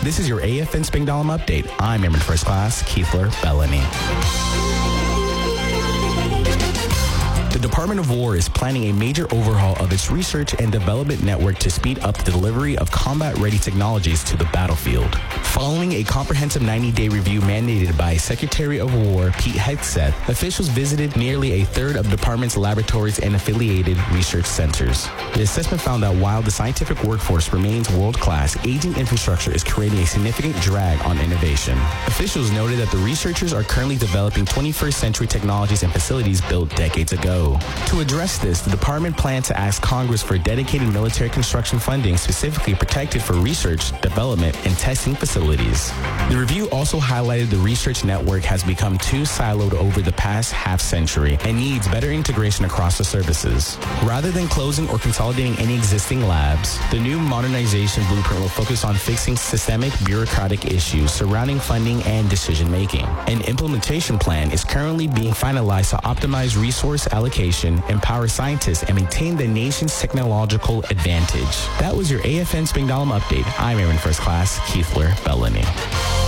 This is your AFN Spingdalum Update. I'm Airman First Class Keithler Bellany. The Department of War is planning a major overhaul of its research and development network to speed up the delivery of combat-ready technologies to the battlefield. Following a comprehensive 90-day review mandated by Secretary of War Pete Hegseth, officials visited nearly a third of the department's laboratories and affiliated research centers. The assessment found that while the scientific workforce remains world-class, aging infrastructure is creating a significant drag on innovation. Officials noted that the researchers are currently developing 21st century technologies and facilities built decades ago. To address this, the department plans to ask Congress for dedicated military construction funding specifically protected for research, development, and testing facilities. The review also highlighted the research network has become too siloed over the past half-century and needs better integration across the services. Rather than closing or consolidating any existing labs, the new modernization blueprint will focus on fixing systemic bureaucratic issues surrounding funding and decision-making. An implementation plan is currently being finalized to optimize resource allocation, empower scientists, and maintain the nation's technological advantage. That was your AFN Spingdalum Update. I'm Airman First Class Keithler Bellany.